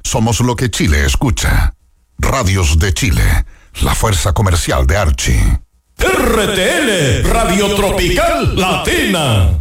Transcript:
Somos lo que Chile escucha. Radios de Chile, la fuerza comercial de Archie. RTL, Radio Tropical Latina.